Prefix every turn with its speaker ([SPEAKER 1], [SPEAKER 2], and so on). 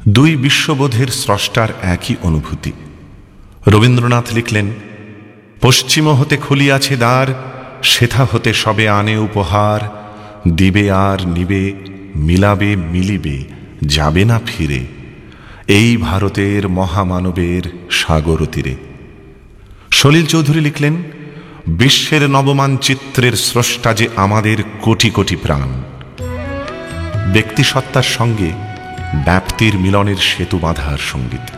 [SPEAKER 1] দুই বিশ্ববোধের স্রষ্টার একই অনুভূতি। রবীন্দ্রনাথ লিখলেন, পশ্চিম হতে খুলিয়াছে দ্বার, সেথা হতে সবে আনে উপহার, দিবে আর নিবে, মিলাবে মিলিবে, যাবে না ফিরে, এই ভারতের মহামানবের সাগর তীরে। সলিল চৌধুরী লিখলেন, বিশ্বের নবমানচিত্রের স্রষ্টা যে আমাদের কোটি কোটি প্রাণ। ব্যক্তিসত্তার সঙ্গে ব্যাপ্তির মিলনের সেতু বাঁধার সঙ্গীত।